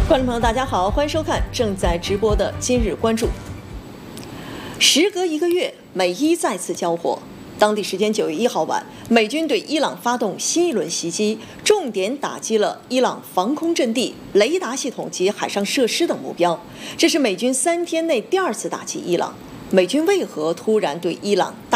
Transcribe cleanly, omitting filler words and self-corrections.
观众朋友，大家好，欢迎收看正在直播的今日关注。时隔1个月，美伊再次交火。当地时间9月1号晚，美军对伊朗发动新一轮袭击，重点打击了伊朗防空阵地、雷达系统及海上设施等目标。这是美军3天内第2次打击伊朗。美军为何突然对伊朗